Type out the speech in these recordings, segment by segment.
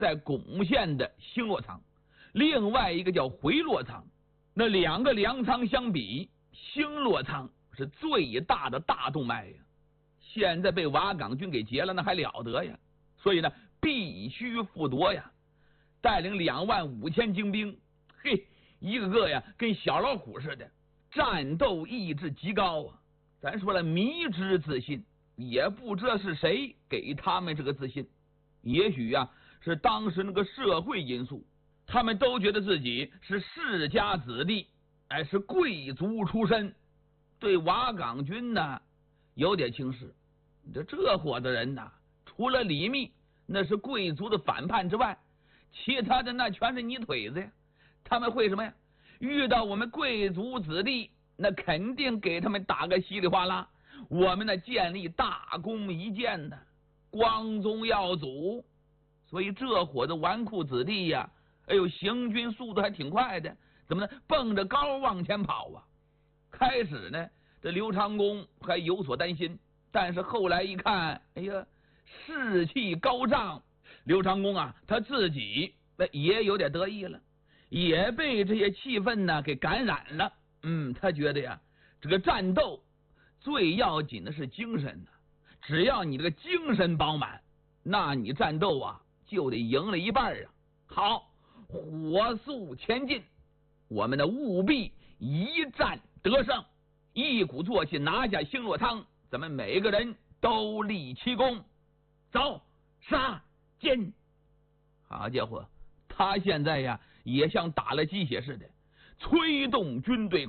在巩县的兴洛仓，另外一个叫回洛仓。那两个粮仓相比，兴洛仓是最大的大动脉呀。现在被瓦岗军给劫了，那还了得呀！所以呢，必须复夺呀！带领25000精兵，嘿，一个个呀跟小老虎似的，战斗意志极高啊！咱说了，迷之自信，也不知道是谁给他们这个自信。也许呀，是当时那个社会因素，他们都觉得自己是世家子弟，哎，是贵族出身，对瓦岗军呢有点轻视。这伙子人呐，除了李密那是贵族的反叛之外，其他的那全是泥腿子呀。他们会什么呀？遇到我们贵族子弟，那肯定给他们打个稀里哗啦。我们呢建立大功一件呢，光宗耀祖。所以这伙子纨绔子弟呀，哎呦，行军速度还挺快的，怎么呢？蹦着高往前跑啊！开始呢，这刘长恭还有所担心，但是后来一看，哎呀，士气高涨，刘长恭啊，他自己也有点得意了，也被这些气氛呢给感染了。他觉得呀，这个战斗最要紧的是精神呢，只要你这个精神饱满，那你战斗啊就得赢了一半啊！好，火速前进，我们的务必一战得胜，一鼓作气拿下兴洛仓，咱们每个人都立奇功。走，杀进！好家伙，他现在呀也像打了鸡血似的，催动军队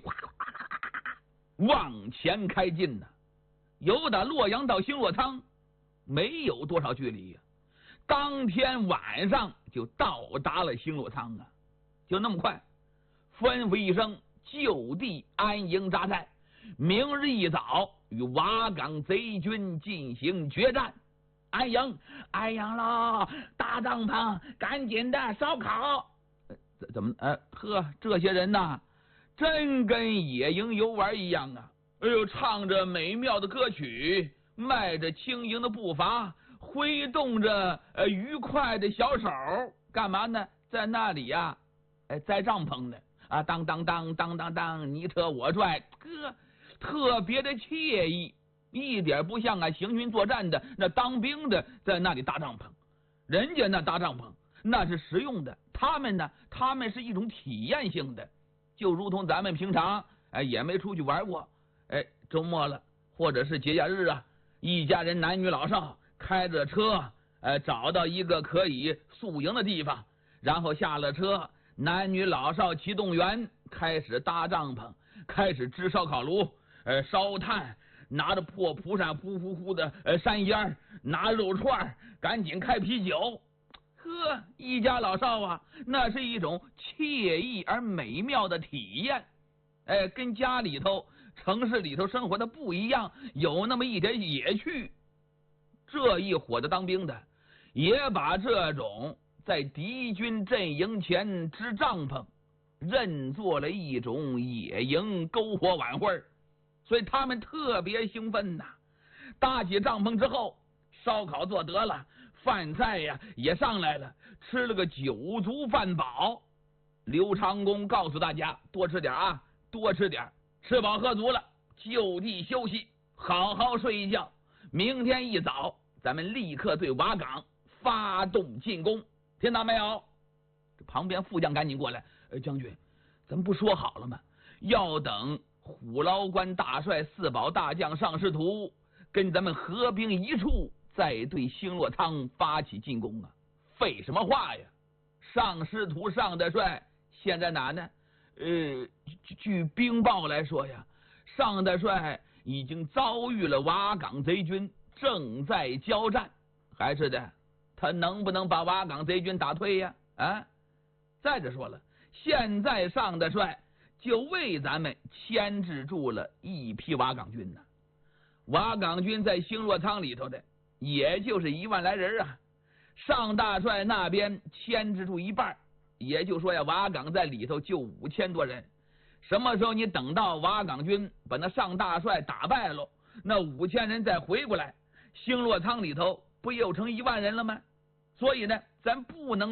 往前开进呢。由打洛阳到兴洛仓没有多少距离呀，当天晚上就到达了兴洛仓啊，就那么快。吩咐一声，就地安营扎寨，明日一早与瓦岗贼军进行决战。安营，安营喽！搭帐篷，赶紧的烧烤。怎么？这些人呐，真跟野营游玩一样啊！哎呦，唱着美妙的歌曲，迈着轻盈的步伐，挥动着愉快的小手，干嘛呢？在那里呀，栽帐篷呢。啊，当当当当当当，你扯我拽，特别的惬意，一点不像行军作战的那当兵的在那里搭帐篷。人家那搭帐篷那是实用的，他们呢，他们是一种体验性的，就如同咱们平常也没出去玩过，周末了或者是节假日啊，一家人男女老少开着车，找到一个可以宿营的地方，然后下了车，男女老少齐动员，开始搭帐篷，开始支烧烤炉，烧炭，拿着破蒲扇呼呼呼的扇烟，拿肉串，赶紧开啤酒。一家老少啊，那是一种惬意而美妙的体验。跟家里头城市里头生活的不一样，有那么一点野趣。这一伙子当兵的也把这种在敌军阵营前支帐篷认作了一种野营篝火晚会，所以他们特别兴奋呐。搭起帐篷之后，烧烤做得了，饭菜呀也上来了，吃了个酒足饭饱。刘长恭告诉大家，多吃点啊，多吃点，吃饱喝足了就地休息，好好睡一觉，明天一早咱们立刻对瓦岗发动进攻，听到没有？这旁边副将赶紧过来，将军，咱不说好了吗？要等虎牢关大帅、四保大将上师图跟咱们合兵一处，再对兴洛仓发起进攻啊！废什么话呀！上师图上大帅现在哪呢？据兵报来说呀，上大帅已经遭遇了瓦岗贼军，正在交战。还是的，他能不能把瓦岗贼军打退呀？再者说了，现在上大帅就为咱们牵制住了一批瓦岗军呢。瓦岗军在兴洛仓里头的也就是1万来人啊，上大帅那边牵制住一半，也就是说呀，瓦岗在里头就5000多人。什么时候你等到瓦岗军把那上大帅打败了，那5000人再回过来，兴洛仓里头不又成1万人了吗？ 所以呢，咱不能